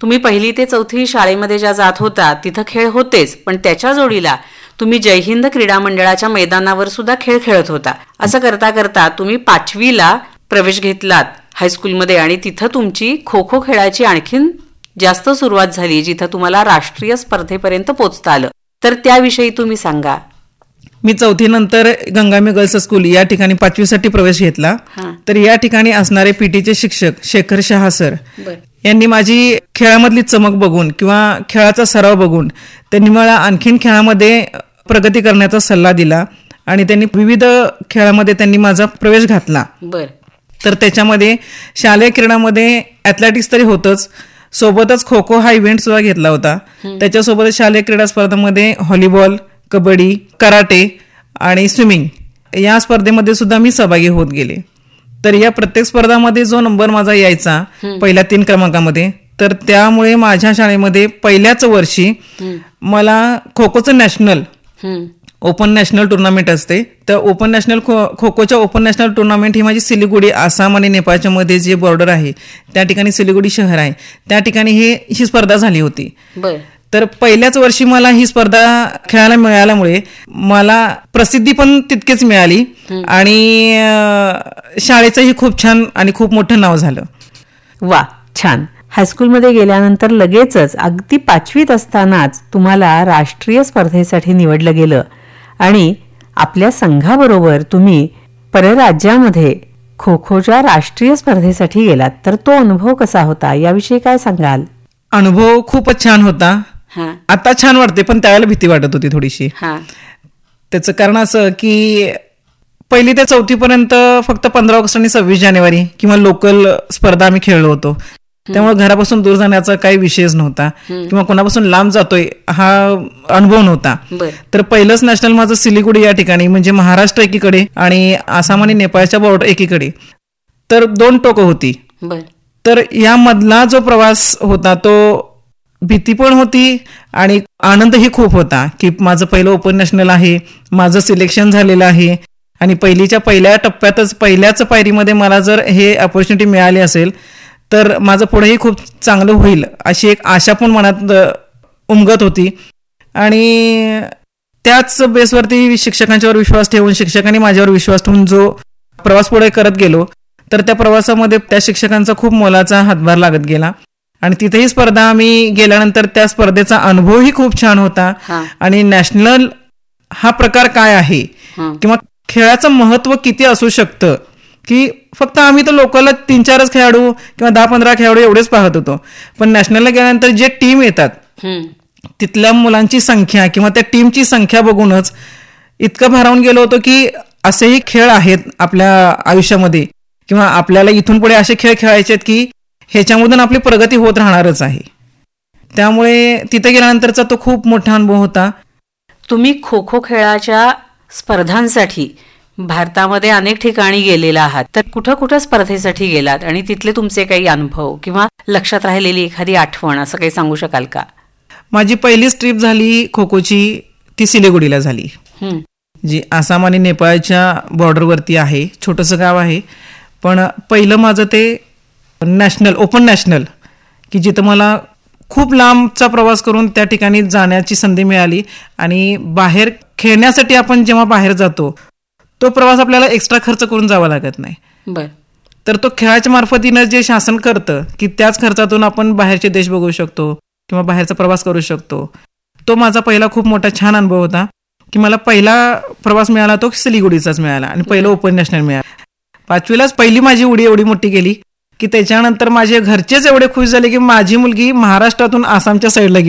तुम्ही 1ली ते 4थी शाळेमध्ये ज्या जात होता तिथं खेळ होतेच, पण त्याच्या जोडीला तुम्ही जय हिंद क्रीडा मंडळाच्या मैदानावर सुद्धा खेळ खेळत होता. असं करता करता तुम्ही 5वीला प्रवेश घेतलात हायस्कूलमध्ये आणि तिथं तुमची खो खो खेळाची आणखीन जास्त सुरुवात झाली, जिथं तुम्हाला राष्ट्रीय स्पर्धेपर्यंत पोहोचता आलं. तर त्याविषयी तुम्ही सांगा. मी 4थी नंतर गंगामी गर्ल्स स्कूल या ठिकाणी 5वीसाठी प्रवेश घेतला. तर या ठिकाणी असणारे पीटीचे शिक्षक शेखर शहा सर यांनी माझी खेळामधली चमक बघून किंवा खेळाचा सराव बघून त्यांनी मला आणखीन खेळामध्ये प्रगती करण्याचा सल्ला दिला आणि त्यांनी विविध खेळामध्ये त्यांनी माझा प्रवेश घातला. तर त्याच्यामध्ये शालेय क्रीडामध्ये ॲथलेटिक्स तरी होतच, सोबतच खो खो हा इव्हेंट सुद्धा घेतला होता. त्याच्यासोबतच शालेय क्रीडा स्पर्धांमध्ये व्हॉलीबॉल, कबड्डी, कराटे आणि स्विमिंग या स्पर्धेमध्ये सुद्धा मी सहभागी होत गेले. तर या प्रत्येक स्पर्धामध्ये जो नंबर माझा यायचा पहिल्या 3 क्रमांकामध्ये, तर त्यामुळे माझ्या शाळेमध्ये पहिल्याच वर्षी मला खो खोचं नॅशनल ओपन नॅशनल टुर्नामेंट असते, तर ओपन नॅशनल खो खोच्या ओपन नॅशनल टुर्नामेंट ही माझी सिलिगुडी, आसाम आणि नेपाळच्या मध्ये जे बॉर्डर आहे त्या ठिकाणी सिलिगुडी शहर आहे, त्या ठिकाणी ही स्पर्धा झाली होती. तर पहिल्याच वर्षी मला ही स्पर्धा खेळायला मिळाल्यामुळे मला प्रसिद्धी पण तितकीच मिळाली आणि शाळेचंही खूप छान आणि खूप मोठं नाव झालं. वा, छान. हायस्कूलमध्ये गेल्यानंतर लगेचच अगदी 5वीत असतानाच तुम्हाला राष्ट्रीय स्पर्धेसाठी निवडलं गेलं आणि आपल्या संघाबरोबर तुम्ही परराज्यामध्ये खो खोच्या राष्ट्रीय स्पर्धेसाठी गेलात. तर तो अनुभव कसा होता, याविषयी काय सांगाल? अनुभव खूपच छान होता. आता छान वाटते, पण त्यावेळेला भीती वाटत होती थोडीशी. त्याचं कारण असं की 1ली ते 4थी पर्यंत फक्त 15 ऑगस्ट आणि 26 जानेवारी किंवा लोकल स्पर्धा आम्ही खेळलो होतो. त्यामुळे घरापासून दूर जाण्याचा काही विषयच नव्हता किंवा कोणापासून लांब जातोय हा अनुभव नव्हता. तर पहिलंच नॅशनल माझं सिलिगुडी या ठिकाणी, म्हणजे महाराष्ट्र एकीकडे आणि आसाम आणि नेपाळच्या बॉर्डर एकीकडे, तर 2 टोकं होती. तर यामधला जो प्रवास होता तो भीती पण होती आणि आनंदही खूप होता की माझं पहिलं ओपन नॅशनल आहे, माझं सिलेक्शन झालेलं आहे आणि पहिल्या टप्प्यातच पहिल्याच पायरीमध्ये मला जर हे अपॉर्च्युनिटी मिळाली असेल तर माझं पुढेही खूप चांगलं होईल अशी एक आशा पण मनात उमगत होती. आणि त्याच बेसवरती शिक्षकांच्यावर विश्वास ठेवून, शिक्षकांनी माझ्यावर विश्वास ठेवून जो प्रवास पुढे करत गेलो, तर त्या प्रवासामध्ये त्या शिक्षकांचा खूप मोलाचा हातभार लागत गेला आणि तिथेही स्पर्धा आम्ही गेल्यानंतर त्या स्पर्धेचा अनुभवही खूप छान होता. आणि नॅशनल हा प्रकार काय आहे किंवा खेळाचं महत्व किती असू शकतं, की फक्त आम्ही तर लोकलला 3-4 खेळाडू किंवा 10-15 खेळाडू एवढेच पाहत होतो, पण नॅशनलला गेल्यानंतर जे टीम येतात तिथल्या मुलांची संख्या किंवा त्या टीमची संख्या बघूनच इतकं भारावून गेलो होतो की असेही खेळ आहेत आपल्या आयुष्यामध्ये किंवा आपल्याला इथून पुढे असे खेळ खेळायचे आहेत की ह्याच्यामधून आपली प्रगती होत राहणारच आहे. त्यामुळे तिथे गेल्यानंतरचा तो खूप मोठा अनुभव होता. तुम्ही खो खो खेळाच्या स्पर्धांसाठी भारतामध्ये अनेक ठिकाणी गेलेला आहात, तर कुठं कुठं स्पर्धेसाठी गेलात आणि तिथले तुमचे काही अनुभव किंवा लक्षात राहिलेली एखादी आठवण असं काही सांगू शकाल का? माझी पहिलीच ट्रिप झाली खो खोची ती सिलिगुडीला झाली, जी आसाम आणि नेपाळच्या बॉर्डरवरती आहे. छोटंसं गाव आहे, पण पहिलं माझं ते नॅशनल ओपन नॅशनल की जिथं मला खूप लांबचा प्रवास करून त्या ठिकाणी जाण्याची संधी मिळाली. आणि बाहेर खेळण्यासाठी आपण जेव्हा बाहेर जातो तो प्रवास आपल्याला एक्स्ट्रा खर्च करून जावा लागत नाही. तर तो खेळाच्या मार्फतीनं जे शासन करतं की त्याच खर्चातून आपण बाहेरचे देश बघू शकतो किंवा बाहेरचा प्रवास करू शकतो. तो माझा पहिला खूप मोठा छान अनुभव होता की मला पहिला प्रवास मिळाला तो सिलिगुडीचाच मिळाला आणि पहिलं ओपन नॅशनल मिळालं. 5वीलाच पहिली माझी उडी एवढी मोठी गेली की त्याच्यानंतर माझे घरचेच एवढे खुश झाले की माझी मुलगी महाराष्ट्रातून आसामच्या साईडला गेली.